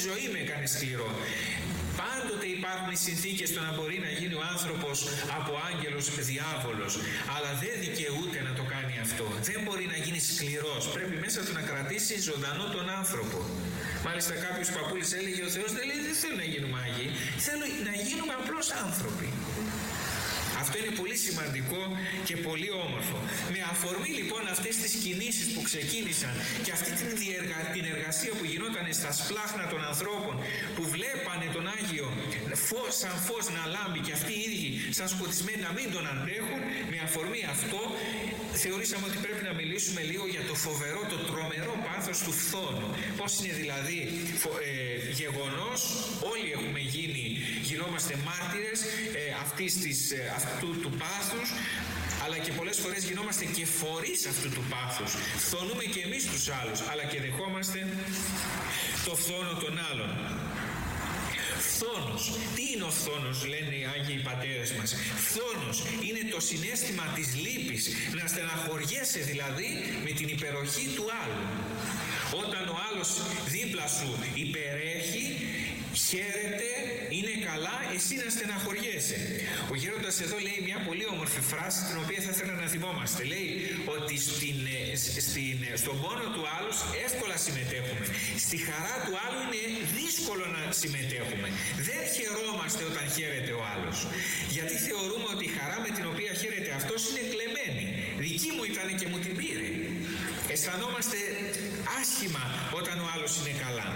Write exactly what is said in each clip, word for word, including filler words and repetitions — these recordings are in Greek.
ζωή με έκανε σκληρό. Πάντοτε υπάρχουν οι συνθήκες στο να μπορεί να γίνει ο άνθρωπος από άγγελος διάβολος, αλλά δεν δικαιούται να το κάνει αυτό. Δεν μπορεί να γίνει σκληρός. Πρέπει μέσα του να κρατήσει ζωντανό τον άνθρωπο. Μάλιστα κάποιος παππούλης έλεγε ο Θεός δεν λέει δεν θέλω να γίνουμε άγιοι, θέλω να γίνουμε απλώς άνθρωποι. Αυτό είναι πολύ σημαντικό και πολύ όμορφο. Με αφορμή λοιπόν αυτές τις κινήσεις που ξεκίνησαν και αυτή την, διεργα... την εργασία που γινόταν στα σπλάχνα των ανθρώπων που βλέπανε τον Άγιο φως, σαν φως να λάμπει και αυτοί οι ίδιοι σαν σκοτισμένοι να μην τον αντέχουν, με αφορμή αυτό θεωρήσαμε ότι πρέπει να μιλήσουμε λίγο για το φοβερό, το τρομερό πάθος του φθόνου. Πώς είναι δηλαδή φο... ε, γεγονός, όλοι έχουμε γίνει, γινόμαστε μάρτυρες ε, αυτής της, ε, αυτού του πάθους, αλλά και πολλές φορές γινόμαστε και φορείς αυτού του πάθους. Φθονούμε και εμείς τους άλλους, αλλά και δεχόμαστε το φθόνο των άλλων. Φθόνος. Τι είναι ο φθόνος, λένε οι Άγιοι Πατέρες μας? Φθόνος είναι το συναίσθημα της λύπης, να στεναχωριέσαι δηλαδή με την υπεροχή του άλλου. Όταν ο άλλος δίπλα σου υπερέχει, χαίρεται, είναι καλά, εσύ να στεναχωριέσαι. Ο γέροντας εδώ λέει μια πολύ όμορφη φράση, την οποία θα ήθελα να θυμόμαστε. Λέει ότι στην, στην, στον πόνο του άλλου εύκολα συμμετέχουμε. Στη χαρά του άλλου είναι δύσκολο να συμμετέχουμε. Δεν χαιρόμαστε όταν χαίρεται ο άλλος. Γιατί θεωρούμε ότι η χαρά με την οποία χαίρεται αυτός είναι κλεμμένη. Δική μου ήταν και μου την πήρε. Αισθανόμαστε άσχημα όταν ο άλλος είναι καλά.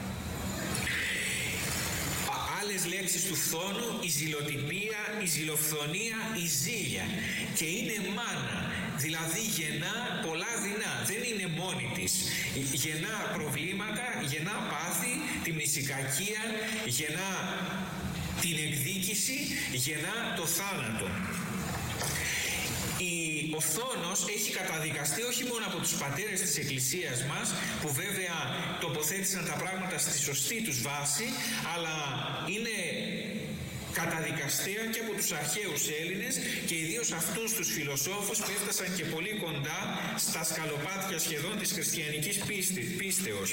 Άλλες λέξεις του φθόνου, η ζηλοτυπία, η ζηλοφθονία, η ζήλια. Και είναι μάνα, δηλαδή γεννά πολλά δεινά, δεν είναι μόνη της. Γεννά προβλήματα, γεννά πάθη, τη μνησικακία, γεννά την εκδίκηση, γεννά το θάνατο. Ο φθόνος έχει καταδικαστεί όχι μόνο από τους πατέρες της Εκκλησίας μας, που βέβαια τοποθέτησαν τα πράγματα στη σωστή τους βάση, αλλά είναι καταδικαστέα και από τους αρχαίους Έλληνες και ιδίως αυτούς τους φιλοσόφους που έφτασαν και πολύ κοντά στα σκαλοπάτια σχεδόν της χριστιανικής πίστη, πίστεως.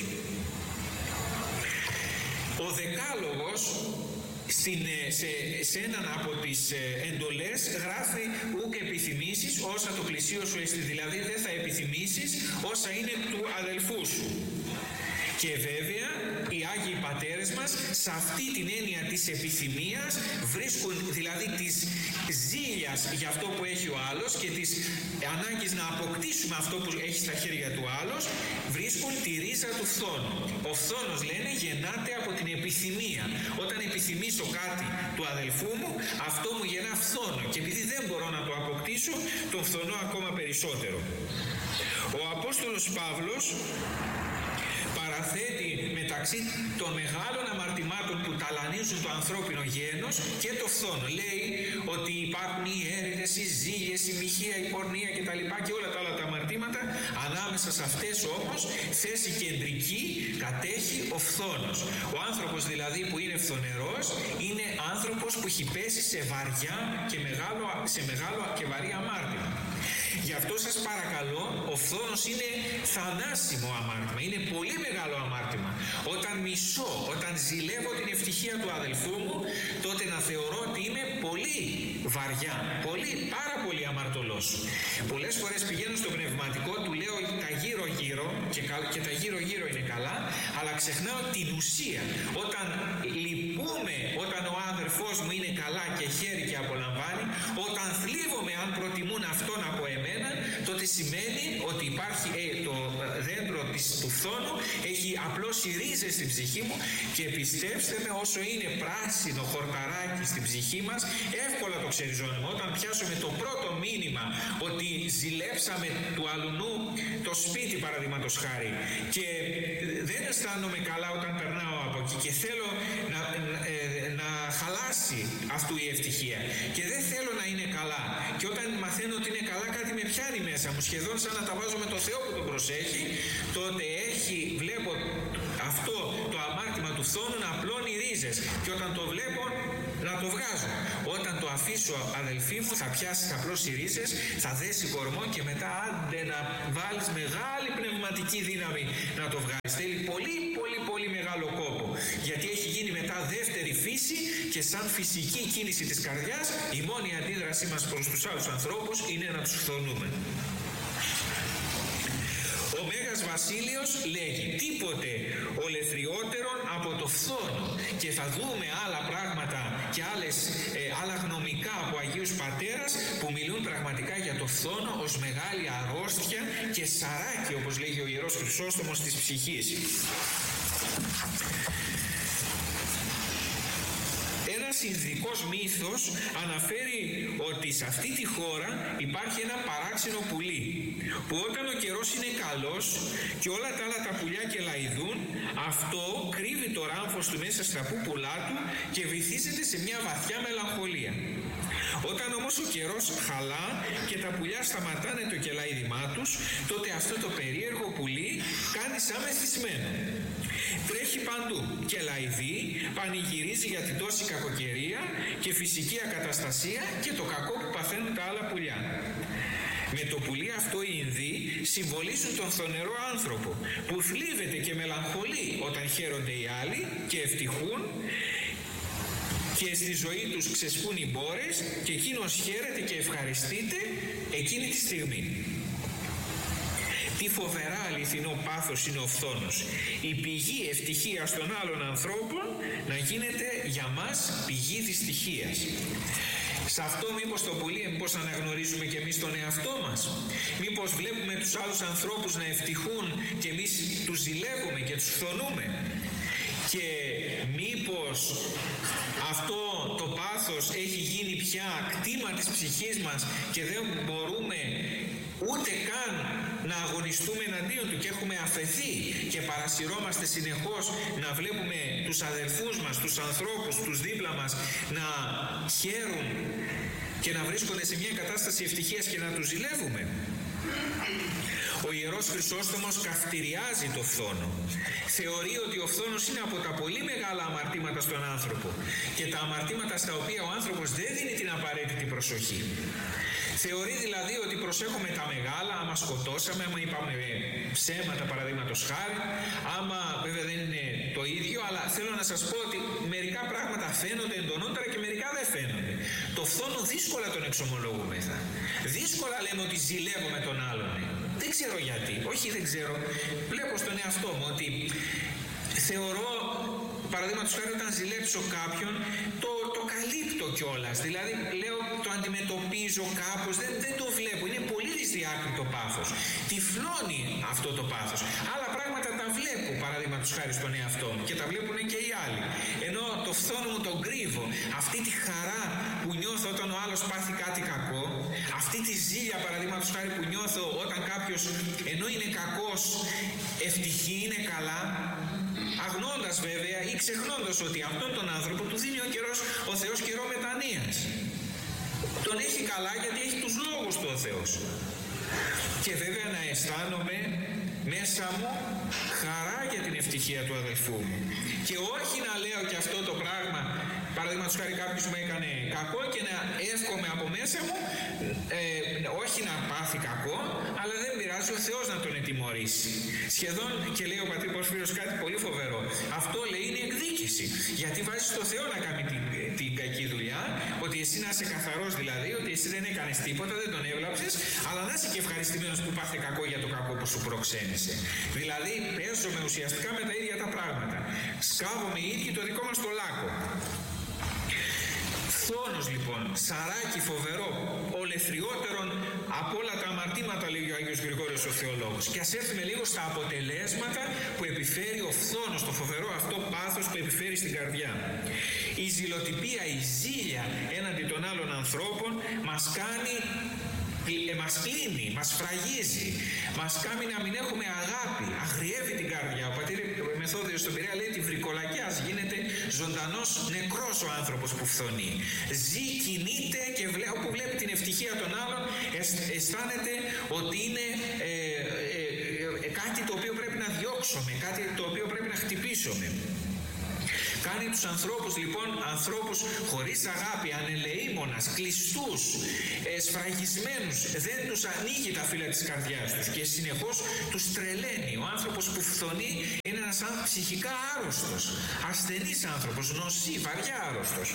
Ο Δεκάλογος Στην, σε, σε έναν από τις εντολές γράφει «Ουκ επιθυμήσεις όσα το πλησίο σου έστι», δηλαδή δεν θα επιθυμήσεις όσα είναι του αδελφού σου. Και βέβαια οι Άγιοι Πατέρες μας σε αυτή την έννοια της επιθυμίας βρίσκουν, δηλαδή της ζήλιας για αυτό που έχει ο άλλος και της ανάγκης να αποκτήσουμε αυτό που έχει στα χέρια του άλλος, βρίσκουν τη ρίζα του φθόνου. Ο φθόνος, λένε, γεννάται από την επιθυμία. Όταν επιθυμήσω κάτι του αδελφού μου, αυτό μου γεννά φθόνο και επειδή δεν μπορώ να το αποκτήσω, τον φθονώ ακόμα περισσότερο. Ο Απόστολος Παύλος παραθέτει μεταξύ των μεγάλων αμαρτημάτων που ταλανίζουν το ανθρώπινο γένος και το φθόνο. Λέει ότι υπάρχουν οι έρηδες, οι ζήλιες, η μοιχεία, η πορνεία κτλ. Και όλα τα άλλα τα αμαρτήματα. Ανάμεσα σε αυτές όμως θέση κεντρική κατέχει ο φθόνος. Ο άνθρωπος δηλαδή που είναι φθονερός είναι άνθρωπος που έχει πέσει σε βαριά και μεγάλο, σε μεγάλο και βαρύ αμάρτημα. Γι' αυτό σας παρακαλώ, ο φθόνος είναι θανάσιμο αμάρτημα, είναι πολύ μεγάλο αμάρτημα. Όταν μισώ, όταν ζηλεύω την ευτυχία του αδελφού μου, τότε να θεωρώ ότι είμαι πολύ βαριά, πολύ, πάρα πολύ αμαρτωλός. Πολλές φορές πηγαίνω στο πνευματικό, του λέω τα γύρω γύρω και, και τα γύρω γύρω είναι καλά, αλλά ξεχνάω την ουσία. Όταν λυπούμε, όταν ο αδελφός μου είναι καλά και χαίρει και απολαμβάνει, όταν θλίβομαι αν προτιμούν αυτόν από εμένα, τότε σημαίνει ότι υπάρχει ε, το δέντρο της, του φθόνου έχει απλώσει ρίζες στην ψυχή μου και πιστέψτε με, όσο είναι πράσινο χορταράκι στην ψυχή μας, εύκολα το ξεριζώνουμε. Όταν πιάσουμε το πρώτο μήνυμα ότι ζηλέψαμε του αλουνού το σπίτι, παραδείγματος χάρη, και δεν αισθάνομαι καλά όταν περνάω από εκεί και θέλω να, ε, να χαλάσει αυτού η ευτυχία και δεν θέλω να είναι καλά, και όταν μαθαίνω ότι είναι καλά, κάτι με πιάνει μέσα μου, σχεδόν σαν να τα βάζω με το Θεό που τον προσέχει, τότε έχει, βλέπω αυτό το αμάρτημα του φθόνου να απλώνει ρίζες και όταν το βλέπω να το βγάζω. Όταν το αφήσω, αδελφοί μου, θα πιάσει, θα απλώσει ρίζες, θα δέσει κορμό και μετά άντε να βάλεις μεγάλη πνευματική δύναμη να το βγάλεις. Θέλει πολύ πολύ πολύ μεγάλο κόπο δεύτερη φύση και σαν φυσική κίνηση της καρδιάς η μόνη αντίδρασή μας προς τους άλλους ανθρώπους είναι να τους φθονούμε. Ο Μέγας Βασίλειος λέγει τίποτε ολεθριότερον από το φθόνο, και θα δούμε άλλα πράγματα και άλλες, ε, άλλα γνωμικά από Αγίους Πατέρας που μιλούν πραγματικά για το φθόνο ως μεγάλη αρρώστια και σαράκι, όπως λέγει ο Ιερός Χρυσόστομος, της ψυχής. Ένας ινδικός μύθος αναφέρει ότι σε αυτή τη χώρα υπάρχει ένα παράξενο πουλί που όταν ο καιρός είναι καλός και όλα τα άλλα τα πουλιά κελαηδούν, αυτό κρύβει το ράμφος του μέσα στα πούπουλά του και βυθίζεται σε μια βαθιά μελαγχολία. Όταν όμως ο καιρός χαλά και τα πουλιά σταματάνε το κελαίδημά τους, τότε αυτό το περίεργο πουλί κάνει σαν μεθυσμένο. Τρέχει παντού και λαϊδεί, πανηγυρίζει για την τόση κακοκαιρία και φυσική ακαταστασία και το κακό που παθαίνουν τα άλλα πουλιά. Με το πουλί αυτό οι Ινδοί συμβολίζουν τον φθονερό άνθρωπο που θλίβεται και μελαγχολεί όταν χαίρονται οι άλλοι και ευτυχούν και στη ζωή τους ξεσπούν οι μπόρες και εκείνος χαίρεται και ευχαριστείται εκείνη τη στιγμή. Τι φοβερά αληθινό πάθος είναι ο φθόνος. Η πηγή ευτυχίας των άλλων ανθρώπων να γίνεται για μας πηγή δυστυχίας. Σε αυτό μήπως το πολύ, μήπως αναγνωρίζουμε και εμείς τον εαυτό μας? Μήπως βλέπουμε τους άλλους ανθρώπους να ευτυχούν και εμείς τους ζηλεύουμε και τους φθονούμε? Και μήπως αυτό το πάθος έχει γίνει πια κτήμα της ψυχής μας και δεν μπορούμε ούτε καν να αγωνιστούμε εναντίον του και έχουμε αφεθεί και παρασυρώμαστε συνεχώς να βλέπουμε τους αδελφούς μας, τους ανθρώπους, τους δίπλα μας να χαίρουν και να βρίσκονται σε μια κατάσταση ευτυχίας και να τους ζηλεύουμε? Ο Ιερός Χρυσόστομος καυτηριάζει το φθόνο. Θεωρεί ότι ο φθόνος είναι από τα πολύ μεγάλα αμαρτήματα στον άνθρωπο και τα αμαρτήματα στα οποία ο άνθρωπος δεν δίνει την απαραίτητη προσοχή. Θεωρεί δηλαδή ότι προσέχουμε τα μεγάλα, άμα σκοτώσαμε, άμα είπαμε ψέματα παραδείγματος χάρη, άμα βέβαια δεν είναι το ίδιο, αλλά θέλω να σας πω ότι μερικά πράγματα φαίνονται εντονότερα και μερικά δεν φαίνονται. Το φθόνο δύσκολα τον εξομολογούμεθα. Δύσκολα λέμε ότι ζηλεύουμε τον άλλον. Δεν ξέρω γιατί, όχι δεν ξέρω, βλέπω στον εαυτό μου ότι θεωρώ, παραδείγματος χάρη, όταν ζηλέψω κάποιον, το, το καλύπτω κιόλας. Δηλαδή, λέω, το αντιμετωπίζω κάπως, δεν, δεν το βλέπω. Είναι πολύ δυσδιάκριτο πάθος. Τυφλώνει αυτό το πάθος. Άλλα πράγματα τα βλέπω, παραδείγματος χάρη, στον εαυτό μου και τα βλέπουν και οι άλλοι. Ενώ το φθόνο μου τον κρύβω. Αυτή τη χαρά που νιώθω όταν ο άλλος πάθει κάτι κακό, αυτή τη ζήλια, παραδείγματος χάρη, που νιώθω όταν κάποιος, ενώ είναι κακός, ευτυχεί, είναι καλά, αγνώντας βέβαια ή ξεχνώντας ότι αυτόν τον άνθρωπο του δίνει ο, καιρός, ο Θεός καιρό μετανοίας. Τον έχει καλά γιατί έχει τους λόγους του ο Θεός. Και βέβαια να αισθάνομαι μέσα μου χαρά για την ευτυχία του αδελφού μου. Και όχι να λέω και αυτό το πράγμα, παραδείγματος χάρη κάποιος μου έκανε κακό και να εύχομαι από μέσα μου, ε, όχι να πάθει κακό, αλλά δεν πειράζει, ο Θεός να τον ετιμωρήσει. Σχεδόν, και λέει ο πατήρ Πορφύριος κάτι πολύ φοβερό, αυτό λέει είναι εκδίκηση. Γιατί βάζεις το Θεό να κάνει την, την κακή δουλειά, ότι εσύ να είσαι καθαρός δηλαδή, ότι εσύ δεν έκανες τίποτα, δεν τον έβλαψες, αλλά να είσαι και ευχαριστημένος που πάθε κακό για το κακό που σου προξένησε. Δηλαδή παίζομαι ουσιαστικά με τα ίδια τα πράγματα. Σκάβομαι οι ίδιοι το δικό μας το λάκκο. Φθόνος λοιπόν, σαράκι φοβερό, ολεθριότερον από όλα τα αμαρτήματα, λέει ο Άγιος Γρηγόριος ο Θεολόγος. Και ας έρθουμε λίγο στα αποτελέσματα που επιφέρει ο φθόνος, το φοβερό αυτό πάθος που επιφέρει στην καρδιά. Η ζηλοτυπία, η ζήλια έναντι των άλλων ανθρώπων μας κάνει, ε, μας κλείνει, μας φραγίζει, μας κάνει να μην έχουμε αγάπη, αγριεύει την καρδιά. Ο πατήρ Μεθόδιος στον Πειραιά λέει τη βρικολακιάς, γίνεται ζωντανός νεκρός ο άνθρωπος που φθονεί. Ζει, κινείται και βλέ, όπου βλέπει την ευτυχία των άλλων αισθάνεται ότι είναι ε, ε, ε, κάτι το οποίο πρέπει να διώξουμε, κάτι το οποίο πρέπει να χτυπήσουμε. Κάνει τους ανθρώπους λοιπόν ανθρώπους χωρίς αγάπη, ανελεήμονας, κλειστούς, ε, σφραγισμένους. Δεν τους ανοίγει τα φύλλα της καρδιάς τους και συνεχώς τους τρελαίνει. Ο άνθρωπος που φθονεί είναι ένας ένας ψυχικά άρρωστος, ασθενής άνθρωπος, νοσή, βαριά άρρωστος.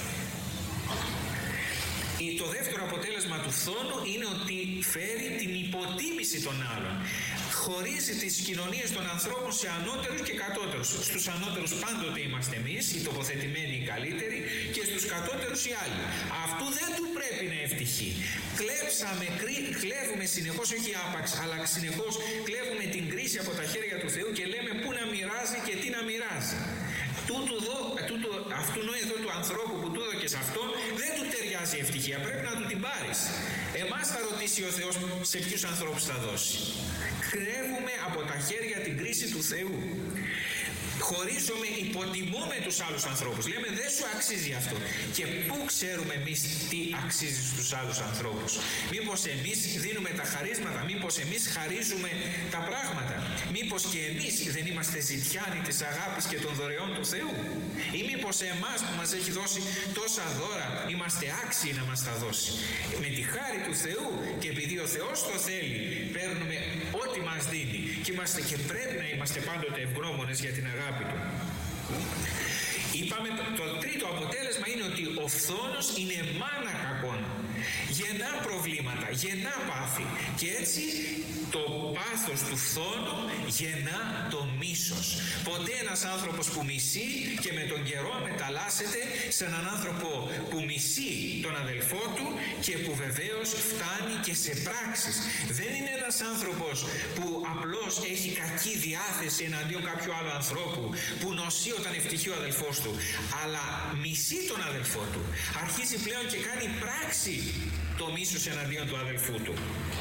Το δεύτερο αποτέλεσμα του φθόνου είναι ότι φέρει την υποτίμηση των άλλων. Χωρίζει τις κοινωνίες των ανθρώπων σε ανώτερους και κατώτερους. Στους ανώτερους πάντοτε είμαστε εμείς, οι τοποθετημένοι οι καλύτεροι, και στους κατώτερους οι άλλοι. Αυτού δεν του πρέπει να ευτυχεί. Κλέψαμε, κλέβουμε συνεχώς, όχι άπαξ, αλλά συνεχώς κλέβουμε την κρίση από τα χέρια του Θεού και λέμε πού να μοιράζει και τι να μοιράζει. Τούτου εδώ, τούτου, αυτού εδώ του ανθρώπου που του έδωκες αυτό, δεν του ταιριάζει η ευτυχία, πρέπει να του την πάρεις. Εμάς θα ρωτήσει ο Θεός σε ποιους ανθρώπους θα δώσει. Κρεύουμε από τα χέρια την κρίση του Θεού. Χωρίζουμε, υποτιμούμε τους άλλους ανθρώπους. Λέμε δεν σου αξίζει αυτό. Και πού ξέρουμε εμείς τι αξίζει στους άλλους ανθρώπους? Μήπως εμείς δίνουμε τα χαρίσματα, μήπως εμείς χαρίζουμε τα πράγματα, μήπως και εμείς δεν είμαστε ζητιάνοι της αγάπης και των δωρεών του Θεού? Ή μήπως εμάς που μας έχει δώσει τόσα δώρα είμαστε άξιοι να μας τα δώσει? Με τη χάρη του Θεού και επειδή ο Θεός το θέλει, παίρνουμε ό,τι μας δίνει και, είμαστε, και πρέπει να είμαστε πάντοτε ευγνώμονες για την αγάπη του. Είπαμε το τρίτο αποτέλεσμα είναι ότι ο φθόνος είναι μάνα κακών. Γεννά προβλήματα, γεννά πάθη. Και έτσι το πάθος του φθόνου γεννά το μίσος. Ποτέ ένας άνθρωπος που μισεί και με τον καιρό μεταλλάσσεται σε έναν άνθρωπο που μισεί τον αδελφό του και που βεβαίως φτάνει και σε πράξεις. Δεν είναι ένας άνθρωπος που απλώς έχει κακή διάθεση εναντίον κάποιου άλλου ανθρώπου, που νοσεί όταν ευτυχεί ο αδελφός του, αλλά μισεί τον αδελφό του. Αρχίζει πλέον και κάνει πράξη το μίσος εναντίον του αδελφού του.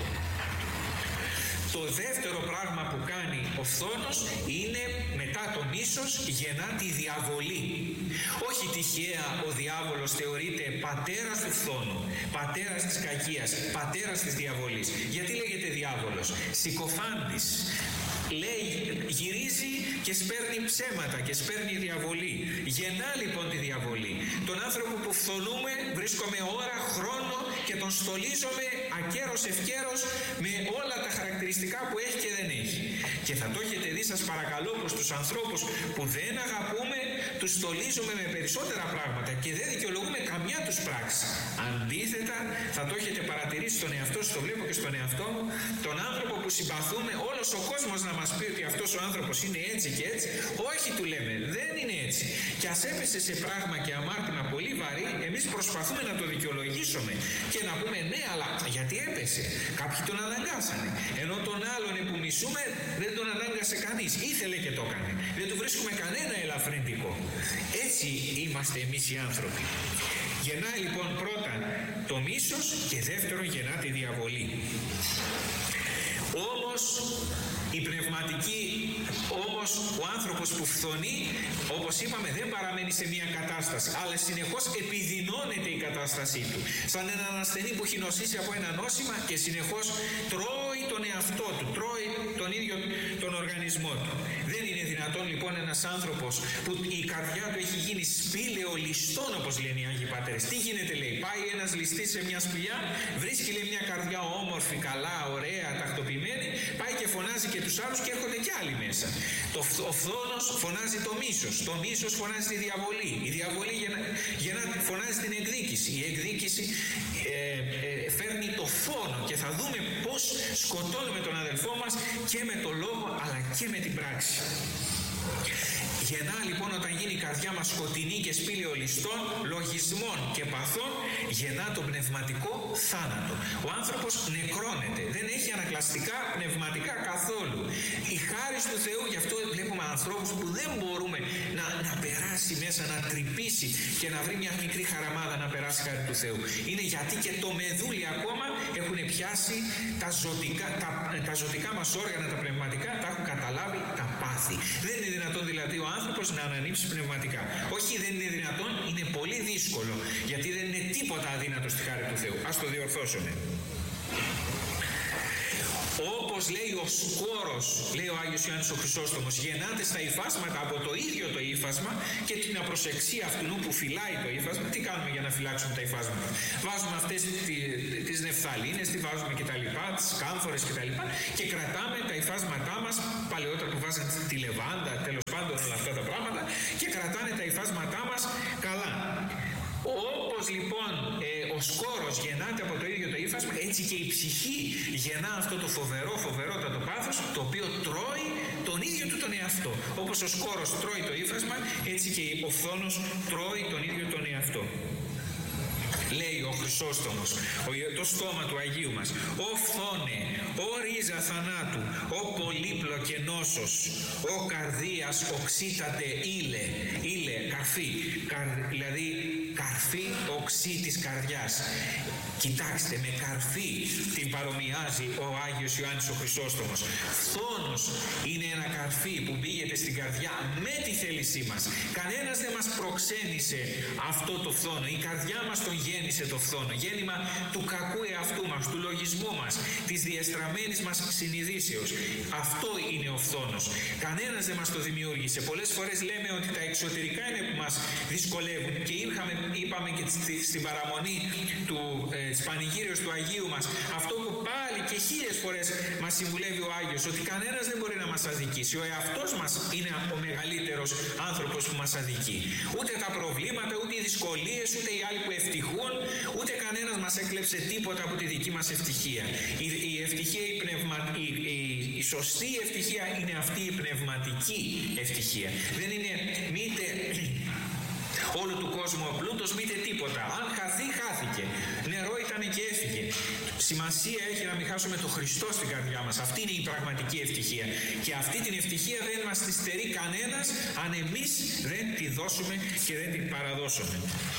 Το δεύτερο πράγμα που κάνει ο φθόνος είναι, μετά το μίσος, γεννά τη διαβολή. Όχι τυχαία ο διάβολος θεωρείται πατέρας του φθόνου, πατέρας της κακίας, πατέρας της διαβολής. Γιατί λέγεται διάβολος? Συκοφάντης. Λέει, γυρίζει και σπέρνει ψέματα και σπέρνει διαβολή. Γεννά λοιπόν τη διαβολή. Τον άνθρωπο που φθονούμε βρίσκομαι ώρα, χρόνο και τον στολίζομαι ακέρος ευκέρος με όλα τα χαρακτηριστικά που έχει και δεν έχει. Και θα το έχετε δει, σας παρακαλώ, πως τους ανθρώπους που δεν αγαπούμε τους στολίζουμε με περισσότερα πράγματα και δεν δικαιολογούμε καμιά τους πράξη. Αντίθετα, θα το έχετε παρατηρήσει στον εαυτό σας, το βλέπω και στον εαυτό μου, τον άνθρωπο που συμπαθούμε, όλος ο κόσμος να μας πει ότι αυτός ο άνθρωπος είναι έτσι και έτσι. Όχι, του λέμε, δεν είναι έτσι. Και ας έπεσε σε πράγμα και αμάρτημα πολύ βαρύ, εμείς προσπαθούμε να το δικαιολογήσουμε και να πούμε ναι, αλλά γιατί έπεσε? Κάποιοι τον αναγκάσανε. Ενώ τον άλλον που μισούμε δεν τον ανάγκασε κανείς. Ήθελε και το έκανε. Δεν του βρίσκουμε κανένα ελαφρυντικό. Έτσι είμαστε εμείς οι άνθρωποι. Γεννάει λοιπόν πρώτα το μίσος και δεύτερον γεννά τη διαβολή. Όμως η πνευματική, όμως ο άνθρωπος που φθονεί, όπως είπαμε, δεν παραμένει σε μια κατάσταση, αλλά συνεχώς επιδεινώνεται η κατάστασή του. Σαν έναν ασθενή που έχει νοσήσει από ένα νόσημα και συνεχώς τρώει τον εαυτό του, τρώει τον ίδιο τον οργανισμό του. Δεν είναι δυνατόν λοιπόν ένας άνθρωπος που η καρδιά του έχει γίνει σπήλαιο ληστών, όπως λένε οι Άγιοι Πατέρες. Τι γίνεται, λέει? Πάει ένας ληστής σε μια σπηλιά, βρίσκει, λέει, μια καρδιά όμορφη, καλά, ωραία, τακτοποιημένη, πάει και φωνάζει και τους άλλους και έρχονται κι άλλοι μέσα. Το ο φθόνος φωνάζει το μίσος, το μίσος φωνάζει τη διαβολή, η διαβολή γεννά, γεννά, φωνάζει την εκδίκηση, η εκδίκηση ε, ε, φέρνει το φόνο και θα δούμε πώς σκοτώνουμε τον αδελφό μας και με το λόγο αλλά και με την πράξη. Γεννά λοιπόν, όταν γίνει η καρδιά μας σκοτεινή και σπήλαιο ληστών, λογισμών και παθών, γεννά το πνευματικό θάνατο. Ο άνθρωπος νεκρώνεται, δεν έχει ανακλαστικά πνευματικά καθόλου. Η χάρις του Θεού, γι' αυτό βλέπουμε ανθρώπους που δεν μπορούμε να, να περάσει μέσα, να τρυπήσει και να βρει μια μικρή χαραμάδα να περάσει χάρη του Θεού. Είναι γιατί και το μεδούλι ακόμα έχουν πιάσει τα ζωτικά, τα, τα ζωτικά μας όργανα, τα πνευματικά, τα έχουν καταλάβει τα πάθη. Δεν είναι δυνατόν δηλαδή ο άνθρωπος να ανανύψει πνευματικά. Όχι, δεν είναι δυνατόν, είναι πολύ δύσκολο, γιατί δεν είναι τίποτα αδύνατο στη χάρη του Θεού. Ας το διορθώσουμε. Όπως λέει ο σκόρος, λέει ο Άγιος Ιωάννης ο Χρυσόστομος, γεννάται στα υφάσματα από το ίδιο το ύφασμα και την απροσεξία αυτού που φυλάει το ύφασμα. Τι κάνουμε για να φυλάξουμε τα υφάσματα? Βάζουμε αυτές τις νεφθαλίνες, τι βάζουμε και τα λοιπά, τις κάμφορες και τα λοιπά, και κρατάμε τα υφάσματά μας, παλαιότερα που βάζανε τη λεβάντα, τέλος πάντων όλα αυτά τα πράγματα, και κρατάνε τα υφάσματά μας καλά. Όπως λοιπόν ε, ο σκόρος γεννάται από το ίδιο το ύφασμα, έτσι και η ψυχή γεννά αυτό το φοβερό, φοβερότατο πάθος, το οποίο τρώει τον ίδιο του τον εαυτό. Όπως ο σκόρος τρώει το ύφασμα, έτσι και ο φθόνος τρώει τον ίδιο τον εαυτό. Λέει ο Χρυσόστομος, το στόμα του Αγίου μας, «Ο φθόνε, ο ρίζα θανάτου, ο πολύπλοκε νόσος, ο καρδίας οξύτατε ήλε», ήλε, καρφί, καρ, δηλαδή καρφί οξύ της καρδιάς. Κοιτάξτε, με καρφί την παρομοιάζει ο Άγιος Ιωάννης ο Χρυσόστομος. Φθόνος είναι ένα καρφί που μπήγεται στην καρδιά με τη θέλησή μας. Κανένας δεν μας προξένησε αυτό το φθόνο. Η καρδιά μας τον γέννησε το φθόνο. Γέννημα του κακού εαυτού μας, του λογισμού μας, της διεστραμμένης μας συνειδήσεως. Αυτό είναι ο φθόνος. Κανένας δεν μας το δημιούργησε. Πολλές φορές λέμε ότι τα εξωτερικά είναι που μας δυσκολεύουν, και είχαμε, είπαμε και στην παραμονή του ε, της πανηγύριος του Αγίου μας, αυτό που πάλι και χίλιες φορές μας συμβουλεύει ο Άγιος, ότι κανένας δεν μπορεί να μας αδικήσει. Ο εαυτός μας είναι ο μεγαλύτερος άνθρωπος που μας αδικεί. Ούτε τα προβλήματα, ούτε οι δυσκολίες, ούτε οι άλλοι που ευτυχούν, ούτε κανένας μας έκλεψε τίποτα από τη δική μας ευτυχία. Η, η ευτυχία, η, πνευμα, η, η, η σωστή ευτυχία είναι αυτή η πνευματική ευτυχία. Δεν είναι μήτε όλου του κόσμου ο πλούτος, μήτε τίποτα. Αν χαθεί, χάθηκε. Νερό ήταν και έφυγε. Σημασία έχει να μην χάσουμε τον Χριστό στην καρδιά μας. Αυτή είναι η πραγματική ευτυχία. Και αυτή την ευτυχία δεν μας τη στερεί κανένας, αν εμείς δεν τη δώσουμε και δεν την παραδώσουμε.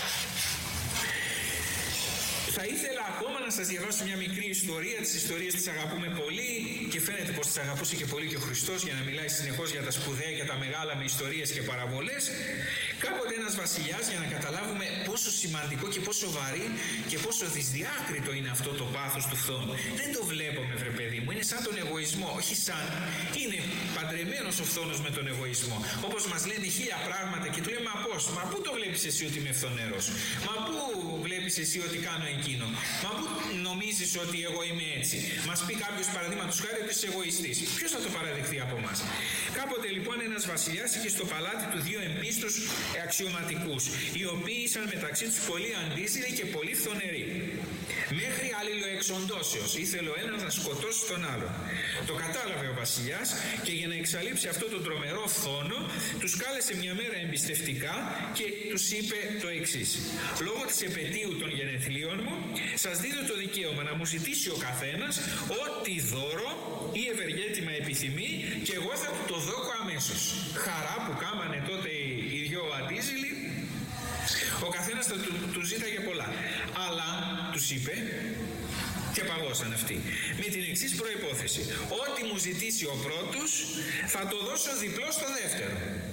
Θα ήθελα ακόμα να σας διαβάσω μια μικρή ιστορία. Τις ιστορίες τις αγαπούμε πολύ και φαίνεται πως τις αγαπούσε και πολύ και ο Χριστός, για να μιλάει συνεχώς για τα σπουδαία και τα μεγάλα με ιστορίες και παραβολές. Κάποτε ένας βασιλιάς, για να καταλάβουμε πόσο σημαντικό και πόσο βαρύ και πόσο δυσδιάκριτο είναι αυτό το πάθος του φθόνου. Δεν το βλέπουμε, βρε παιδί μου, είναι σαν τον εγωισμό. Όχι σαν, είναι παντρεμένος ο φθόνος με τον εγωισμό. Όπως μας λένε χίλια πράγματα και του λέμε, μα πώς, μα πού το βλέπεις εσύ ότι είμαι φθονέρος? Μα πού βλέπεις εσύ ότι κάνω εκείνο? Μα πού νομίζεις ότι εγώ είμαι έτσι? Μας πει κάποιος, παραδείγματος χάρη, ότι είσαι εγωιστής. Ποιος θα το παραδεχθεί από εμάς? Κάποτε λοιπόν ένας βασιλιάς είχε στο παλάτι του δύο εμπίστους αξιωματικούς, οι οποίοι ήσαν μεταξύ τους πολύ αντίζηλοι και πολύ φθονεροί. Μέχρι αλληλοεξοντώσεως ήθελε ο ένας να σκοτώσει τον άλλον. Το κατάλαβε ο βασιλιάς και για να εξαλείψει αυτό τον τρομερό φθόνο, τους κάλεσε μια μέρα εμπιστευτικά και τους είπε το εξής: «Λόγω της επετείου των γενεθλίων μου, σας δίδω το δικαίωμα να μου ζητήσει ο καθένας ό,τι δώρο ή ευεργέτημα επιθυμεί, και εγώ θα του το δώκω αμέσως». Χαρά που κάμανε τότε οι δυο αντίζηλοι. Ο καθένας θα του, του ζήταγε πολλά. Αλλά τους είπε, και παγώσαν αυτοί, με την εξής προϋπόθεση: ό,τι μου ζητήσει ο πρώτος θα το δώσω διπλό στο δεύτερο.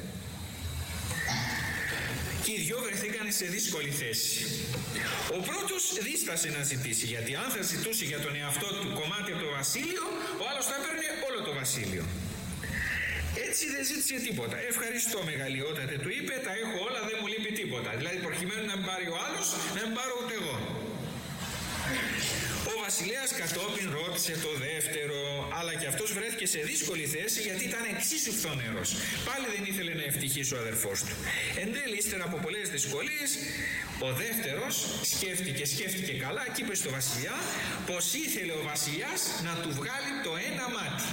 Και οι δυο βρεθήκαν σε δύσκολη θέση. Ο πρώτος δίστασε να ζητήσει, γιατί αν θα ζητούσε για τον εαυτό του κομμάτι από το βασίλειο, ο άλλος θα έπαιρνε όλο το βασίλειο. Έτσι δεν ζήτησε τίποτα. «Ευχαριστώ μεγαλειότατε», του είπε, «τα έχω όλα, δεν μου λείπει τίποτα». Δηλαδή προκειμένου να μην πάρει ο άλλος, να μην πάρω ούτε εγώ. Ο βασιλέας κατόπιν ρώτησε το δεύτερο, αλλά και αυτός βρέθηκε σε δύσκολη θέση, γιατί ήταν εξίσου φθονερός. Πάλι δεν ήθελε να ευτυχήσει ο αδερφός του. Εν τέλει, ύστερα από πολλές δυσκολίες, ο δεύτερος σκέφτηκε, σκέφτηκε καλά και είπε στο βασιλιά πως ήθελε ο βασιλιάς να του βγάλει το ένα μάτι.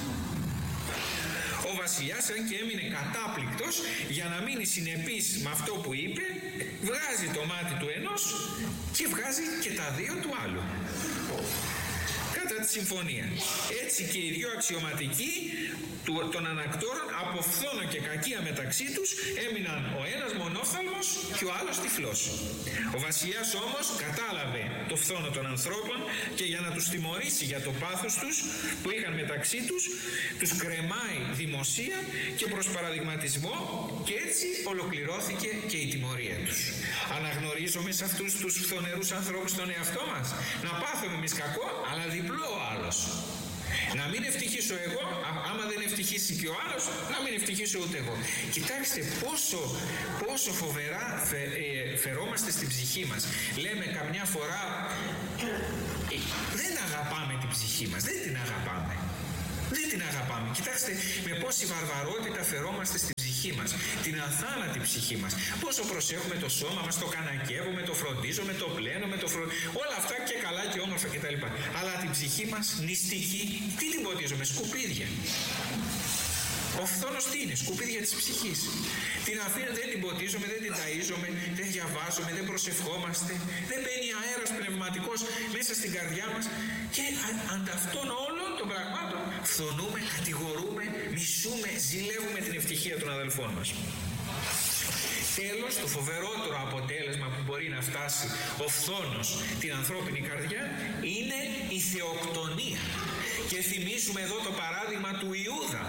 Ο βασιλιάς, αν και έμεινε κατάπληκτος, για να μείνει συνεπής με αυτό που είπε, βγάζει το μάτι του ενός και βγάζει και τα δύο του άλλου, κατά τη συμφωνία. Έτσι και οι δυο αξιωματικοί των ανακτόρων, από φθόνο και κακία μεταξύ τους, έμειναν ο ένας μονόφθαλμος και ο άλλος τυφλός. Ο βασιλιάς όμως κατάλαβε το φθόνο των ανθρώπων και για να τους τιμωρήσει για το πάθος τους που είχαν μεταξύ τους, τους κρεμάει δημοσία και προς παραδειγματισμό, και έτσι ολοκληρώθηκε και η τιμωρία τους. Αναγνωρίζουμε σε αυτούς τους φθονερούς ανθρώπους τον εαυτό μας, να πάθουμε εμείς κακό, αλλά διπλό ο άλλος. Να μην ευτυχήσω εγώ, α, άμα δεν ευτυχήσει και ο άλλος, να μην ευτυχήσω ούτε εγώ. Κοιτάξτε πόσο, πόσο φοβερά φε, ε, φερόμαστε στην ψυχή μας. Λέμε καμιά φορά, ε, δεν αγαπάμε την ψυχή μας, δεν την αγαπάμε. Δεν την αγαπάμε. Κοιτάξτε με πόση βαρβαρότητα φερόμαστε στην ψυχή μας, την αθάνατη ψυχή μας. Πόσο προσέχουμε το σώμα μας, το κανακεύουμε, το φροντίζουμε, το πλένουμε, το φρο... όλα αυτά και καλά και όμορφα κτλ. Αλλά την ψυχή μας νηστική, τι την ποτίζουμε, σκουπίδια. Ο φθόνος τι είναι, σκουπίδια της ψυχής. Την αφήνω, δεν την ποτίζουμε, δεν την ταΐζουμε, δεν διαβάζουμε, δεν προσευχόμαστε, δεν μπαίνει αέρας πνευματικός μέσα στην καρδιά μας και ανταυτόν όλων των πραγμάτων φθονούμε, κατηγορούμε, μισούμε, ζηλεύουμε την ευτυχία των αδελφών μας. Τέλος, το φοβερότερο αποτέλεσμα που μπορεί να φτάσει ο φθόνος την ανθρώπινη καρδιά είναι η θεοκτονία. Και θυμίζουμε εδώ το παράδειγμα του Ιούδα.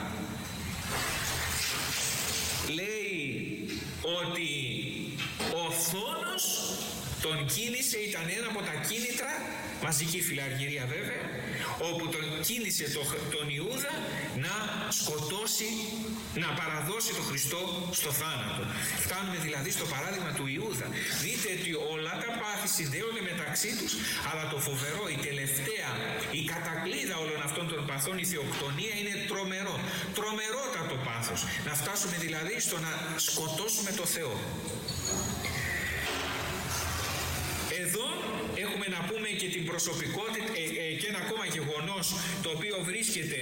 Λέει ότι ο φθόνος τον κίνησε, ήταν ένα από τα κίνητρα, μαζική φιλαργυρία βέβαια, όπου τον κίνησε το, τον Ιούδα να σκοτώσει, να παραδώσει τον Χριστό στο θάνατο. Φτάνουμε δηλαδή στο παράδειγμα του Ιούδα. Δείτε ότι όλα τα πάθη συνδέονται μεταξύ τους, αλλά το φοβερό, η τελευταία, η κατακλείδα όλων αυτών των παθών, η θεοκτονία, είναι τρομερό. Τρομερότατο πάθος. Να φτάσουμε δηλαδή στο να σκοτώσουμε το Θεό. Εδώ έχουμε να πούμε και την προσωπικότητα ε, ε, και ένα ακόμα γεγονός το οποίο βρίσκεται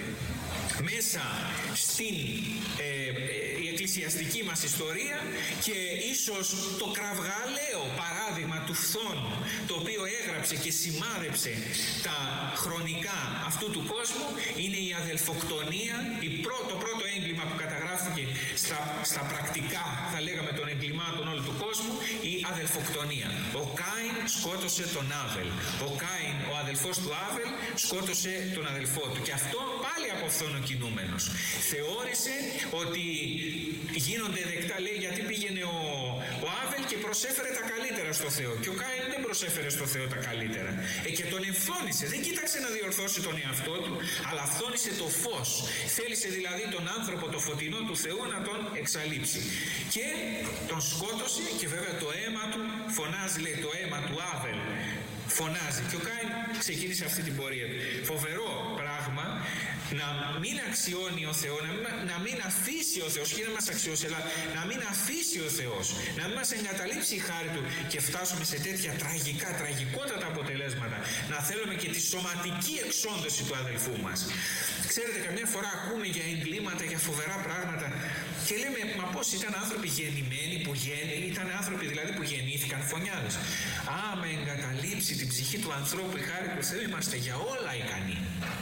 μέσα στην ε, ε, εκκλησιαστική μας ιστορία και ίσως το κραυγαλαίο παράδειγμα του φθόνου το οποίο έγραψε και σημάδεψε τα χρονικά αυτού του κόσμου είναι η αδελφοκτονία, η πρώτο, το πρώτο έγκλημα που καταγράφηκε στα, στα πρακτικά, θα λέγαμε, των εγκλημάτων όλου του κόσμου, η αδελφοκτονία. Ο Κάιν σκότωσε τον Άβελ. Ο Κάιν, ο αδελφός του Άβελ, σκότωσε τον αδελφό του. Και αυτό πάλι από φθόνο κινούμενος. Θεώρησε ότι γίνονται δεκτά, λέει, γιατί πήγαινε ο, ο Άβελ και προσέφερε τα καλύτερα στο Θεό. Και ο Κάιν δεν προσέφερε στο Θεό τα καλύτερα. Ε, και τον εμφώνησε. Δεν κοίταξε να διορθώσει τον εαυτό του, αλλά φθόνησε το φως. Θέλησε δηλαδή τον άνθρωπο, το φωτεινό του Θεού, να τον εξαλείψει. Και τον σκότωσε και βέβαια το αίμα του φωνάζει, λέει, το αίμα του Άβελ φωνάζει. Και ο Κάιν ξεκίνησε αυτή την πορεία του. Φοβερό πράγμα να μην αξιώνει ο Θεός, να μην, να μην αφήσει ο Θεός, και να μας αξιώσει, αλλά να μην αφήσει ο Θεός, να μην μας εγκαταλείψει η χάρη Του και φτάσουμε σε τέτοια τραγικά, τραγικότατα αποτελέσματα, να θέλουμε και τη σωματική εξόντωση του αδελφού μας. Ξέρετε, καμιά φορά ακούμε για εγκλήματα, για φοβερά πράγματα και λέμε, μα πώς ήταν άνθρωποι γεννημένοι, που γέννη, ήταν άνθρωποι δηλαδή που γεννήθηκαν φωνιάδες. Άμα εγκαταλείψει την ψυχή του ανθρώπου η χάρη του Θεού, είμαστε για όλα ικανοί.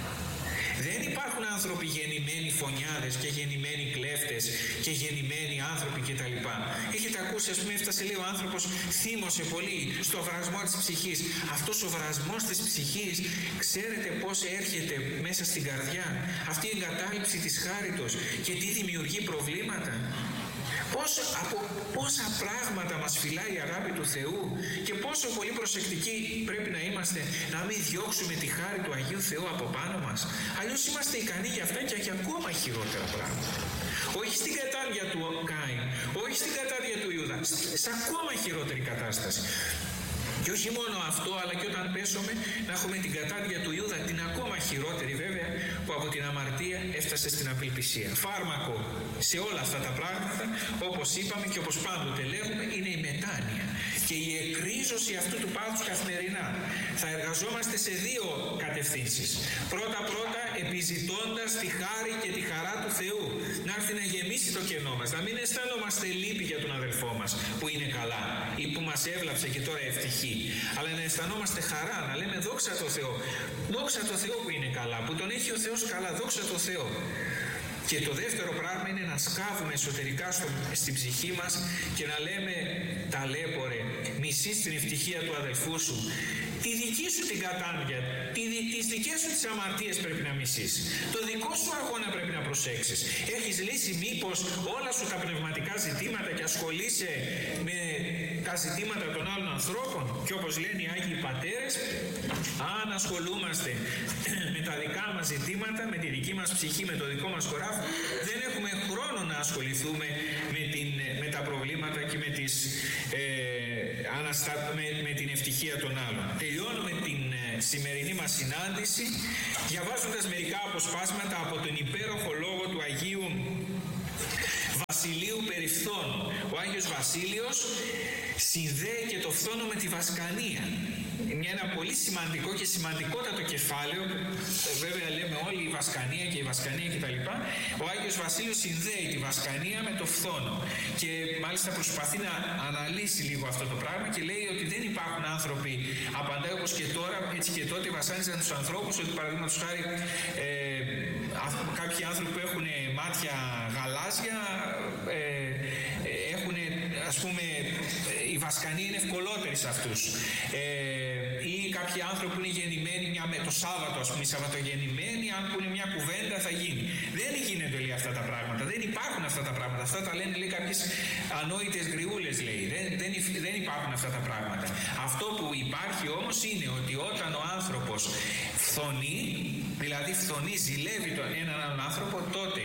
Δεν υπάρχουν άνθρωποι γεννημένοι φωνιάδες και γεννημένοι κλέφτες και γεννημένοι άνθρωποι κτλ. Έχετε ακούσει, ας πούμε, έφτασε, λέει, ο άνθρωπος θύμωσε πολύ στο βρασμό της ψυχής. Αυτός ο βρασμός της ψυχής, ξέρετε πώς έρχεται μέσα στην καρδιά, αυτή η εγκατάλειψη της χάριτος και τι δημιουργεί προβλήματα. Πόσο, από πόσα πράγματα μας φυλάει η αγάπη του Θεού και πόσο πολύ προσεκτικοί πρέπει να είμαστε να μην διώξουμε τη χάρη του Αγίου Θεού από πάνω μας. Αλλιώς είμαστε ικανοί για αυτά και για ακόμα χειρότερα πράγματα. Όχι στην κατάδια του Κάιν, όχι στην κατάδια του Ιούδα, σε ακόμα χειρότερη κατάσταση. Και όχι μόνο αυτό, αλλά και όταν πέσουμε να έχουμε την κατάδια του Ιούδα, την ακόμα χειρότερη βέβαια, που από την αμαρτία έφτασε στην απελπισία. Φάρμακο σε όλα αυτά τα πράγματα, όπως είπαμε και όπως πάντοτε λέγουμε, είναι η μετάνοια και η εκρίζωση αυτού του πάθους καθημερινά. Θα εργαζόμαστε σε δύο κατευθύνσεις. Πρώτα-πρώτα επιζητώντας τη χάρη και τη χαρά του Θεού, να έρθει να γεμίσει το κενό μας, να μην αισθανόμαστε λύπη για τον αδελφό μας που είναι καλά ή που μας έβλαψε και τώρα ευτυχεί, αλλά να αισθανόμαστε χαρά, να λέμε δόξα τω Θεώ, δόξα τω Θεώ που είναι καλά, που τον έχει ο Θεός καλά, δόξα τω Θεώ. Και το δεύτερο πράγμα είναι να σκάβουμε εσωτερικά στο, στην ψυχή μας και να λέμε, ταλέπορε, μισείς την ευτυχία του αδελφού σου, Τη δική σου την κατάνοια, τη, τις δικές σου τις αμαρτίες πρέπει να μισήσεις. Το δικό σου αγώνα πρέπει να προσέξεις. Έχεις λύσει μήπως όλα σου τα πνευματικά ζητήματα και ασχολείσαι με τα ζητήματα των άλλων ανθρώπων? Και όπως λένε οι Άγιοι Πατέρες, αν ασχολούμαστε με τα δικά μας ζητήματα, με τη δική μας ψυχή, με το δικό μας χωράφι, δεν έχουμε χρόνο να ασχοληθούμε με, την, με τα προβλήματα και με, τις, ε, αναστα... με, με την ευτυχία των άλλων. Τελειώνουμε την ε, σημερινή μας συνάντηση διαβάζοντας μερικά αποσπάσματα από τον υπέροχο λόγο του Αγίου Βασιλείου περί φθόνου. Ο Άγιος Βασίλειος συνδέει και το φθόνο με τη βασκανία. Είναι ένα πολύ σημαντικό και σημαντικότατο κεφάλαιο. Βέβαια λέμε όλοι η βασκανία και η βασκανία κτλ. Ο Άγιος Βασίλειος συνδέει τη βασκανία με το φθόνο και μάλιστα προσπαθεί να αναλύσει λίγο αυτό το πράγμα και λέει ότι δεν υπάρχουν άνθρωποι, απαντάει όπως και τώρα, έτσι και τότε βασάνιζαν τους ανθρώπους, ότι παραδείγματος χάρη ε, κάποιοι άνθρωποι που έχουν μάτια γαλάζια ε, έχουν, ας πούμε, η βασκανία είναι ευκολότερη σε αυτούς. Ε, ή κάποιοι άνθρωποι που είναι γεννημένοι μια, με το Σάββατο, ας πούμε, οι Σαββατογεννημένοι, αν πούνε μια κουβέντα θα γίνει. Δεν γίνονται, λέει, αυτά τα πράγματα. Δεν υπάρχουν αυτά τα πράγματα. Αυτά τα λένε, λέει, κάποιες ανόητες γριούλες, λέει. Δεν, δεν, δεν υπάρχουν αυτά τα πράγματα. Αυτό που υπάρχει όμως είναι ότι όταν ο άνθρωπος φθονεί, δηλαδή φθονεί, ζηλεύει τον έναν άλλον άνθρωπο, τότε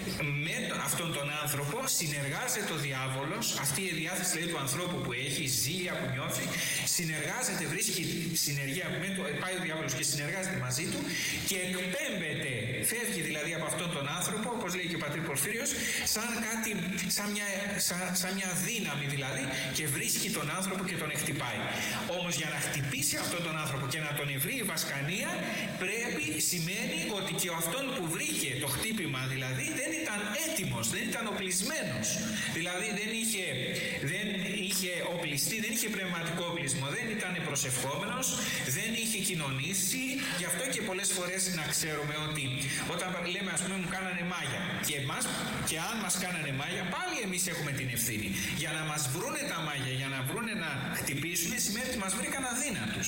με αυτόν τον άνθρωπο συνεργάζεται ο διάβολος, αυτή η διάθεση, λέει, του ανθρώπου που έχει, η ζήλια που νιώθει, συνεργάζεται, βρίσκει συνεργεία με το, πάει ο διάβολος και συνεργάζεται μαζί του και εκπέμπεται, φεύγει δηλαδή από αυτόν τον άνθρωπο, όπως λέει και ο πατήρ Πορφύριος, σαν κάτι, σαν μια, σαν, σαν μια δύναμη δηλαδή, και βρίσκει τον άνθρωπο και τον εκτυπάει. Όμως για να χτυπήσει αυτόν τον άνθρωπο και να τον ευρεί η βασκανία, πρέπει, σημαίνει ότι και ο αυτόν που βρήκε το χτύπημα δηλαδή δεν ήταν έτοιμος, δεν ήταν οπλισμένος. Δηλαδή δεν είχε, δεν είχε οπλιστεί, δεν είχε πνευματικό οπλισμό, δεν ήταν προσευχόμενος, δεν είχε κοινωνήσει. Γι' αυτό και πολλές φορές να ξέρουμε ότι όταν λέμε, ας πούμε, μου κάνανε μάγια, και, εμάς, και αν μας κάνανε μάγια, πάλι εμείς έχουμε την ευθύνη. Για να μας βρούνε τα μάγια, για να βρούνε να χτυπήσουν, σημαίνει ότι μας βρήκαν αδύνατους.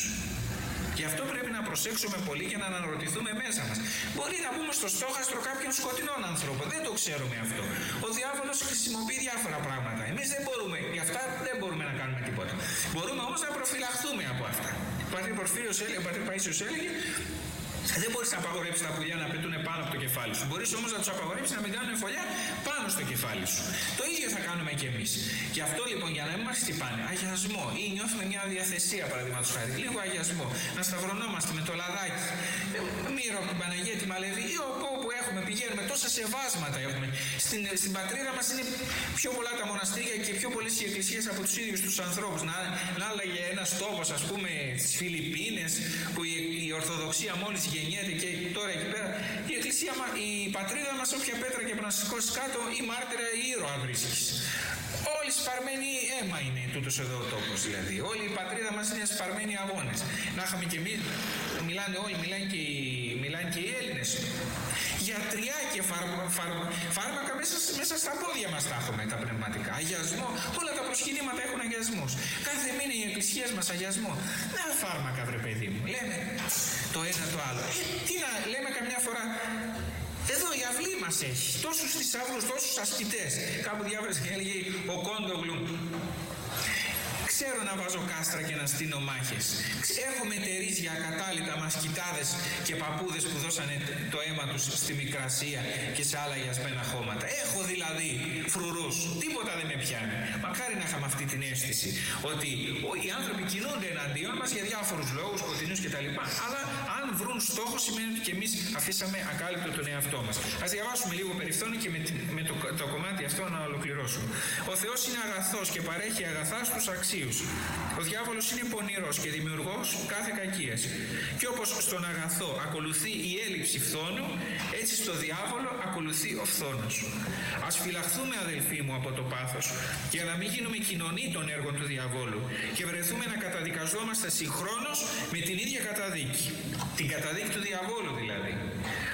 Γι' αυτό πρέπει να προσέξουμε πολύ και να αναρωτηθούμε μέσα μας. Μπορεί να μπούμε στο στόχαστρο κάποιων σκοτεινών ανθρώπων. Δεν το ξέρουμε αυτό. Ο διάβολος χρησιμοποιεί διάφορα πράγματα. Εμείς δεν μπορούμε, γι' αυτά δεν μπορούμε να κάνουμε τίποτα. Μπορούμε όμως να προφυλαχθούμε από αυτά. Ο πατήρ Πορφύριος έλεγε, ο πατήρ Παΐσιος έλεγε, δεν μπορείς να απαγορέψεις τα πουλιά να πετούν πάνω από το κεφάλι σου. Μπορείς όμως να τους απαγορέψεις να μην κάνουν φωλιά πάνω στο κεφάλι σου. Το ίδιο θα κάνουμε και εμείς. Γι' αυτό λοιπόν, για να μην μας χτυπάνε, αγιασμό, ή νιώθουμε μια διαθεσία, παραδείγματος χάρη, λίγο αγιασμό, να σταυρωνόμαστε με το λαδάκι, μύρο από την Παναγία τη Μαλεβή, ή όπου, όπου έχουμε, πηγαίνουμε, τόσα σεβάσματα έχουμε. Στην, στην πατρίδα μας είναι πιο πολλά τα μοναστήρια και πιο πολλές οι εκκλησίες από τους ίδιους τους ανθρώπους. Να, να άλλαγε ένας τόπος, ας πούμε, στις Φιλιππίνες, που η, η Ορθοδοξία μόλις γεννιέται και τώρα εκεί πέρα, η εκκλησία, η πατρίδα μας, όποια πέτρα και να σηκώσει κάτω, ή μάρτυρα ή ήρωα βρίσκεις. Όλοι σπαρμένοι αίμα είναι τούτος εδώ ο τόπος δηλαδή. Όλη η πατρίδα μας είναι σπαρμένοι αγώνες. Να είχαμε και εμείς, μιλάνε όλοι, μιλάνε και οι, μιλάνε και οι Έλληνες. Γιατριά και φάρμα, φάρμα, φάρμακα μέσα, μέσα στα πόδια μας τα έχουμε τα πνευματικά. Αγιασμό, όλα τα προσκυνήματα έχουν αγιασμούς. Κάθε μήνα οι εκκλησίες μας αγιασμό. Να φάρμακα, βρε παιδί μου. Λέμε το ένα το άλλο. Ε, τι να λέμε καμιά φορά. Εδώ η αυλή μας έχει τόσους θησαύρους, τόσους ασκητές. Κάπου διάβαζε και έλεγε ο Κόντογλου, ξέρω να βάζω κάστρα και να στείνω μάχες. Έχω μετερίζει ακατάλητα μασκητάδες και παππούδες που δώσανε το αίμα τους στη Μικρασία και σε άλλα γιασμένα χώματα. Έχω δηλαδή φρουρούς. Τίποτα δεν με πιάνει. Μακάρι να είχαμε αυτή την αίσθηση ότι οι άνθρωποι κινούνται εναντίον μας για διάφορους λόγους, κοντινούς κτλ. Αλλά αν βρουν στόχο σημαίνει ότι και εμείς αφήσαμε ακάλυπτο τον εαυτό μας. Ας διαβάσουμε λίγο περιφθόνη και με, με το, το κομμάτι αυτό να ολοκληρώσουμε. Ο Θεός είναι αγαθός και παρέχει αγαθά στους αξίους. Ο διάβολος είναι πονηρός και δημιουργός κάθε κακίας. Και όπως στον αγαθό ακολουθεί η έλλειψη φθόνου, έτσι στο διάβολο ακολουθεί ο φθόνος. Ας φυλαχθούμε, αδελφοί μου, από το πάθος, για να μην γίνουμε κοινωνοί των έργων του διαβόλου και βρεθούμε να καταδικαζόμαστε συγχρόνως με την ίδια καταδίκη. Την καταδίκη του διαβόλου δηλαδή. Γιατί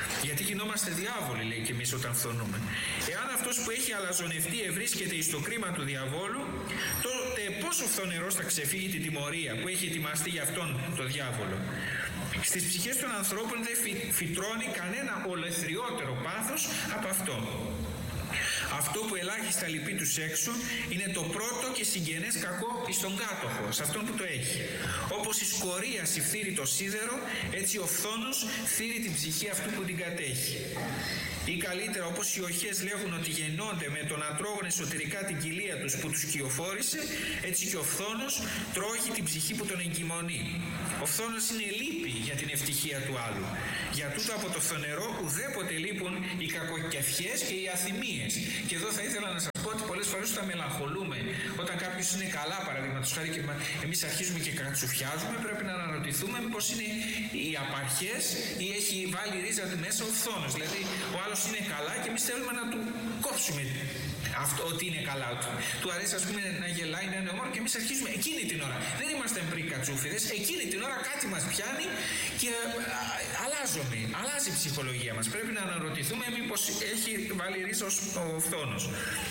γινόμαστε διάβολοι, λέει, και εμείς όταν φθονούμε. Εάν αυτός που έχει αλαζονευτεί ευρίσκεται εις το κρίμα του διαβόλου, τότε πόσο φθονερός θα ξεφύγει την τιμωρία που έχει ετοιμαστεί για αυτόν το διάβολο. Στις ψυχές των ανθρώπων δεν φυτρώνει κανένα ολεθριότερο πάθος από αυτό. Αυτό που ελάχιστα λυπεί τους έξω είναι το πρώτο και συγγενές κακό εις τον κάτοχο, σε αυτόν που το έχει. Όπως η σκορία συμφθείρει το σίδερο, έτσι ο φθόνος θύρει την ψυχή αυτού που την κατέχει. Ή καλύτερα, όπως οι οχές λέγουν ότι γεννώνται με το να τρώγουν εσωτερικά την κοιλία τους που τους κυοφόρησε, έτσι και ο φθόνος τρώγει την ψυχή που τον εγκυμονεί. Ο φθόνος είναι λύπη για την ευτυχία του άλλου. Για τούτο από το φθονερό ουδέποτε λείπουν οι κακοκεφιές και οι αθυμίες. Και εδώ θα ήθελα να σας πω ότι πολλές φορές όταν μελαγχολούμε, όταν κάποιος είναι καλά, παραδείγματος χάρη, και εμείς αρχίζουμε και κατσουφιάζουμε, πρέπει να αναρωτηθούμε μήπως είναι οι απαρχές ή έχει βάλει ρίζα μέσα ο φθόνος. Δηλαδή, ο άλλος είναι καλά και εμείς θέλουμε να του κόψουμε αυτό, ότι είναι καλά. Του, του αρέσει, ας πούμε, να γελάει, να είναι όμορφο, και εμείς αρχίζουμε εκείνη την ώρα. Δεν είμαστε πριν κατσούφιδες, εκείνη την ώρα κάτι μας πιάνει και α, αλλάζουμε. Αλλάζει η ψυχολογία μας. Πρέπει να αναρωτηθούμε μήπως έχει βάλει ρίζα ο φθόνος.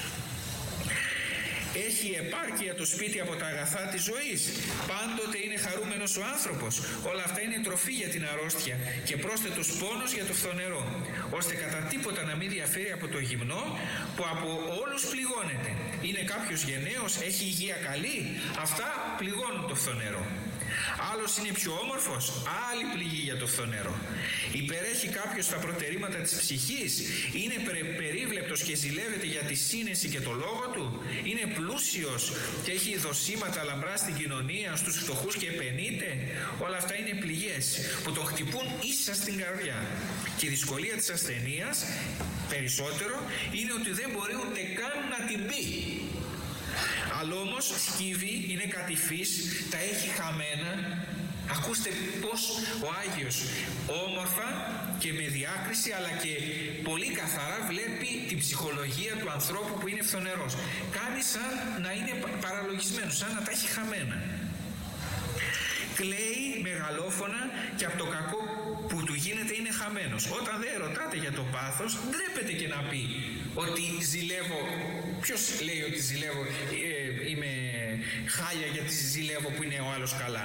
Έχει επάρκεια το σπίτι από τα αγαθά της ζωής. Πάντοτε είναι χαρούμενος ο άνθρωπος. Όλα αυτά είναι τροφή για την αρρώστια και πρόσθετος πόνος για το φθονερό, ώστε κατά τίποτα να μην διαφέρει από το γυμνό που από όλους πληγώνεται. Είναι κάποιος γενναίος, έχει υγεία καλή, αυτά πληγώνουν το φθονερό. Άλλος είναι πιο όμορφος, άλλη πληγή για το φθονερό. Υπερέχει κάποιος τα προτερήματα της ψυχής, είναι περίβλεπτος και ζηλεύεται για τη σύνεση και το λόγο του, είναι πλούσιος και έχει δοσήματα λαμπρά στην κοινωνία, στους φτωχούς και επενείται. Όλα αυτά είναι πληγές που τον χτυπούν ίσα στην καρδιά. Και η δυσκολία της ασθενείας περισσότερο είναι ότι δεν μπορεί ούτε καν να την πει. Αλλά όμως σκύβει, είναι κατηφής, τα έχει χαμένα. Ακούστε πως ο Άγιος όμορφα και με διάκριση αλλά και πολύ καθαρά βλέπει την ψυχολογία του ανθρώπου που είναι φθονερός. Κάνει σαν να είναι παραλογισμένος, σαν να τα έχει χαμένα. Κλαίει μεγαλόφωνα και από το κακό που του γίνεται είναι χαμένος. Όταν δεν ρωτάτε για το πάθος, ντρέπεται και να πει ότι ζηλεύω. Ποιος λέει ότι ζηλεύω, ε, είμαι χάλια γιατί ζηλεύω που είναι ο άλλος καλά.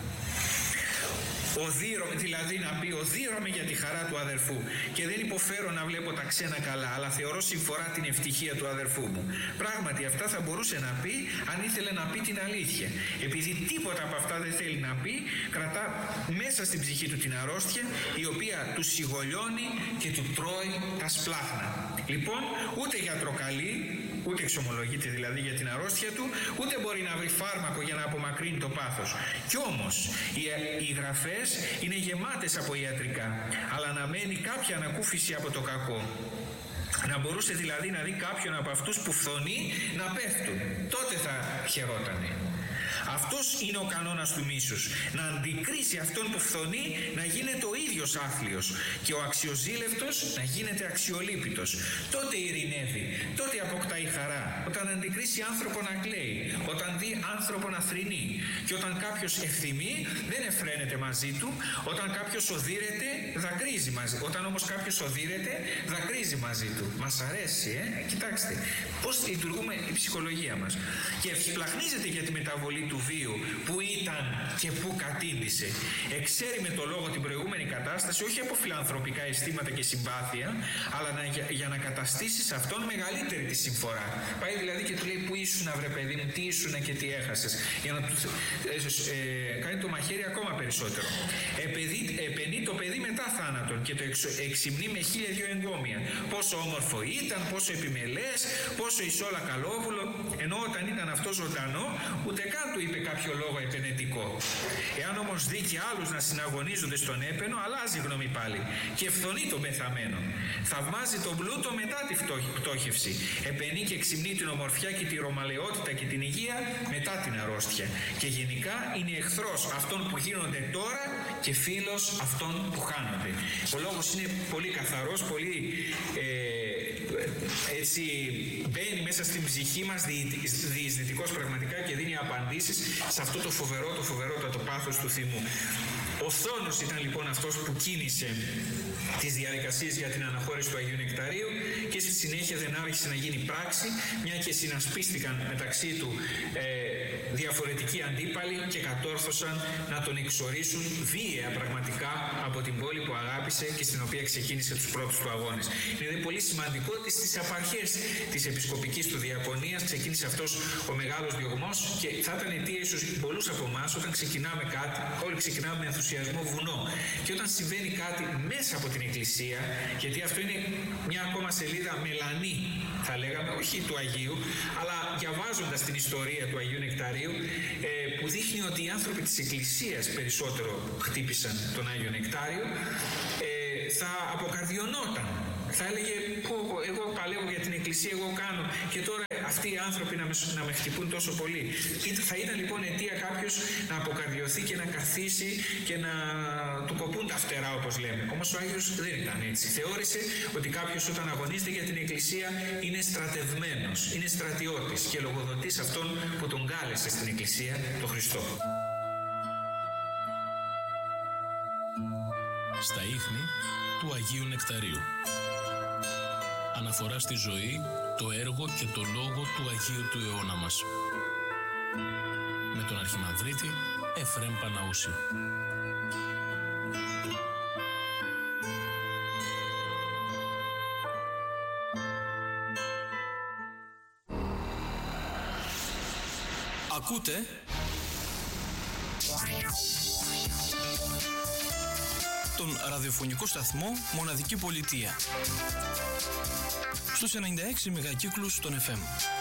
Οδύρωμαι, δηλαδή να πει οδύρωμαι για τη χαρά του αδερφού και δεν υποφέρω να βλέπω τα ξένα καλά, αλλά θεωρώ συμφορά την ευτυχία του αδερφού μου. Πράγματι αυτά θα μπορούσε να πει αν ήθελε να πει την αλήθεια. Επειδή τίποτα από αυτά δεν θέλει να πει, κρατά μέσα στην ψυχή του την αρρώστια, η οποία του σιγολιώνει και του τρώει τα σπλάχνα. Λοιπόν, ούτε γιατρό καλεί, ούτε εξομολογείται δηλαδή για την αρρώστια του, ούτε μπορεί να βρει φάρμακο για να απομακρύνει το πάθος. Κι όμως οι, οι γραφές είναι γεμάτες από ιατρικά, αλλά να μένει κάποια ανακούφιση από το κακό. Να μπορούσε δηλαδή να δει κάποιον από αυτούς που φθονεί να πέφτουν. Τότε θα χαιρότανε. Αυτός είναι ο κανόνας του μίσους. Να αντικρίσει αυτόν που φθονεί να γίνεται ο ίδιος άθλιος και ο αξιοζήλευτος να γίνεται αξιολύπητος. Τότε ειρηνεύει, τότε αποκτάει χαρά. Όταν αντικρίσει άνθρωπο να κλαίει, όταν δει άνθρωπο να θρηνεί και όταν κάποιος ευθυμεί δεν εφραίνεται μαζί του, όταν κάποιος οδύρεται δακρύζει μαζί. Όταν όμως κάποιος οδύρεται δακρύζει μαζί του. Μας αρέσει, ε? Κοιτάξτε πώς λειτουργούμε η ψυχολογία μας. Και ευσπλαχνίζεται για τη μεταβολή του βίου που ήταν και που κατήντησε. Εξέρει με το λόγο την προηγούμενη κατάσταση όχι από φιλανθρωπικά αισθήματα και συμπάθεια, αλλά να, για, για να καταστήσει σε αυτόν μεγαλύτερη τη συμφορά. Πάει δηλαδή και του λέει που ήσουν βρε παιδί μου, τι ήσουν και τι έχασες, για να του ε, ε, κάνει το μαχαίρι ακόμα περισσότερο. Επαιδεί, επενεί το παιδί μετά θάνατον και το εξ, εξυμνεί με χίλια δυο εγκόμια. Πόσο όμορφο ήταν, πόσο επιμελές, πόσο εις όλα καλόβουλο, ενώ όταν ήταν αυτό ζωντανό ούτε καν του είπε κάποιο λόγο επενετικό. Εάν όμως δει και άλλους να συναγωνίζονται στον έπαινο, αλλάζει γνώμη πάλι και φθονεί τον πεθαμένο. Θαυμάζει τον πλούτο μετά τη πτώχευση. Επενεί και εξυμνεί την ομορφιά και τη ρωμαλαιότητα και την υγεία μετά την αρρώστια. Και γενικά είναι εχθρός αυτών που γίνονται τώρα και φίλος αυτών που χάνονται. Ο λόγος είναι πολύ καθαρός, πολύ ε, έτσι μπαίνει μέσα στην ψυχή μας διεισδυτικός πραγματικά και δίνει απαντήσεις σε αυτό το φοβερό, το φοβερότατο πάθος του θυμού. Ο Θόνος ήταν λοιπόν αυτός που κίνησε τις διαδικασίες για την αναχώρηση του Αγίου Νεκταρίου και στη συνέχεια δεν άρχισε να γίνει πράξη, μια και συνασπίστηκαν μεταξύ του ε, διαφορετικοί αντίπαλοι και κατόρθωσαν να τον εξορίσουν βίαια πραγματικά από την πόλη που αγάπησε και στην οποία ξεκίνησε τους πρώτους του αγώνες. Είναι πολύ σημαντικό ότι στις απαρχές της επισκοπικής του διακονίας ξεκίνησε αυτός ο μεγάλος διωγμός και θα ήταν αιτία ίσως πολλούς από εμάς όταν ξεκινάμε κάτι, όλοι ξεκινάμε με ενθουσιασμό βουνό. Και όταν συμβαίνει κάτι μέσα από την Εκκλησία, γιατί αυτό είναι μια ακόμα σελίδα μελανή, θα λέγαμε, όχι του Αγίου, αλλά διαβάζοντας την ιστορία του Αγίου Νεκταρίου, ε, που δείχνει ότι οι άνθρωποι της Εκκλησίας περισσότερο χτύπησαν τον Άγιο Νεκτάριο, ε, θα αποκαρδιωνόταν. Θα έλεγε, πω, εγώ παλεύω για την Εκκλησία, εγώ κάνω και τώρα αυτοί οι άνθρωποι να με, να με χτυπούν τόσο πολύ. Θα ήταν λοιπόν αιτία κάποιος να αποκαρδιωθεί και να καθίσει και να του κοπούν τα φτερά, όπως λέμε. Όμως ο Άγιος δεν ήταν έτσι. Θεώρησε ότι κάποιος όταν αγωνίζεται για την Εκκλησία είναι στρατευμένος, είναι στρατιώτης και λογοδοτεί σε αυτόν που τον κάλεσε στην Εκκλησία, τον Χριστό. Στα ίχνη του Αγίου Νεκταρίου. Αναφορά στη ζωή, το έργο και το λόγο του Αγίου του αιώνα μας. Με τον Αρχιμανδρίτη Εφραίμ Παναούσι. Ακούτε τον ραδιοφωνικό σταθμό Μοναδική Πολιτεία στους ενενήντα έξι μεγακύκλους των εφ εμ.